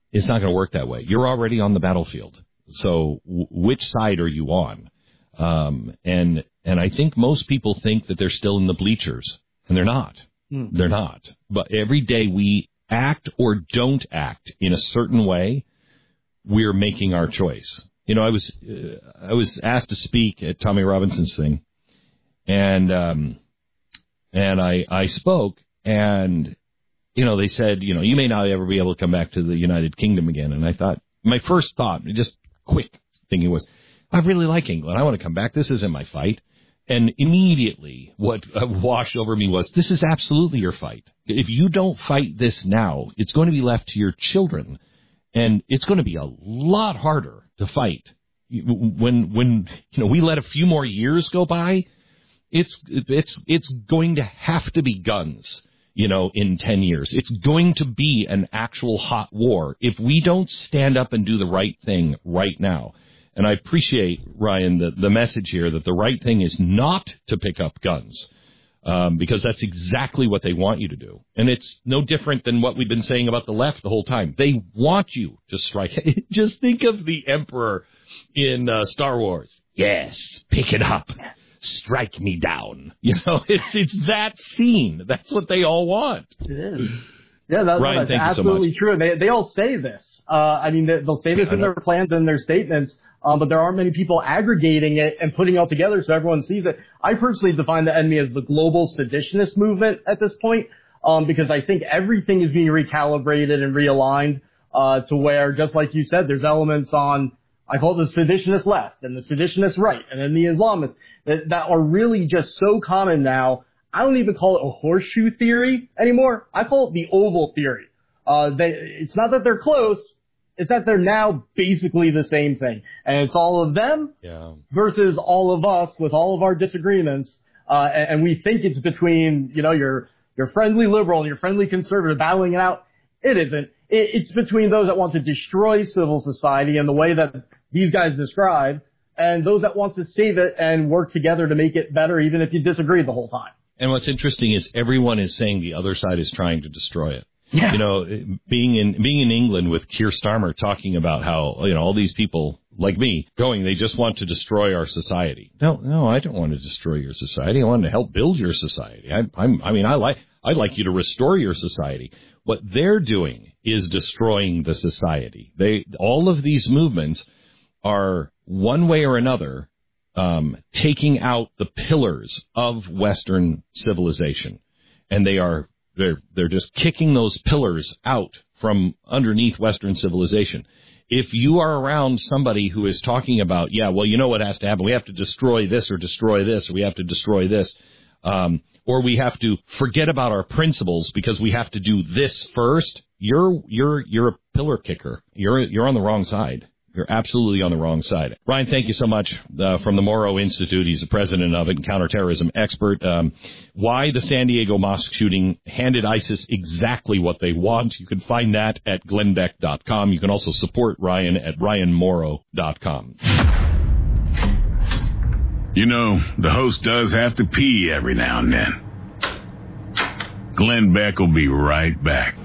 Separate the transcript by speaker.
Speaker 1: It's not going to work that way. You're already on the battlefield. So which side are you on? And I think most people think that they're still in the bleachers, and they're not. They're not. But every day we act or don't act in a certain way, we're making our choice. You know, I was asked to speak at Tommy Robinson's thing, and I spoke, and you know, they said, you know, you may not ever be able to come back to the United Kingdom again. And I thought, my first thought, just quick thinking was, I really like England. I want to come back. This isn't my fight. And immediately what washed over me was, this is absolutely your fight. If you don't fight this now, it's going to be left to your children. And it's going to be a lot harder to fight. When you know, we let a few more years go by, it's going to have to be guns. You know, in 10 years. It's going to be an actual hot war if we don't stand up and do the right thing right now. And I appreciate, Ryan, the message here that the right thing is not to pick up guns, because that's exactly what they want you to do. And it's no different than what we've been saying about the left the whole time. They want you to strike. Just think of the Emperor in Star Wars. Yes, pick it up. Strike me down. You know, it's that scene. That's what they all want.
Speaker 2: It is. Yeah, that's absolutely true. They all say this. I mean, they'll say this in their plans and their statements, but there aren't many people aggregating it and putting it all together so everyone sees it. I personally define the enemy as the global seditionist movement at this point, because I think everything is being recalibrated and realigned to where, just like you said, there's elements on, I call it the seditionist left and the seditionist right, and then the Islamists that are really just so common now. I don't even call it a horseshoe theory anymore. I call it the oval theory. It's not that they're close. It's that they're now basically the same thing. And it's all of them versus all of us with all of our disagreements. And we think it's between, you know, your friendly liberal and your friendly conservative battling it out. It isn't. It's between those that want to destroy civil society in the way that these guys describe, and those that want to save it and work together to make it better, even if you disagree the whole time.
Speaker 1: And what's interesting is everyone is saying the other side is trying to destroy it.
Speaker 2: Yeah.
Speaker 1: You know, being in England with Keir Starmer talking about how, you know, all these people like me they just want to destroy our society. No, I don't want to destroy your society. I want to help build your society. I'd like you to restore your society. What they're doing is destroying the society. All of these movements are one way or another taking out the pillars of Western civilization, and they're just kicking those pillars out from underneath Western civilization. If you are around somebody who is talking about, you know what has to happen? We have to destroy this, or destroy this, or we have to destroy this, or we have to forget about our principles because we have to do this first. You're a pillar kicker. You're on the wrong side. You're absolutely on the wrong side. Ryan, thank you so much from the Morrow Institute. He's the president of it and counterterrorism expert. Why the San Diego mosque shooting handed ISIS exactly what they want. You can find that at glennbeck.com. You can also support Ryan at ryanmorrow.com.
Speaker 3: You know, the host does have to pee every now and then. Glenn Beck will be right back.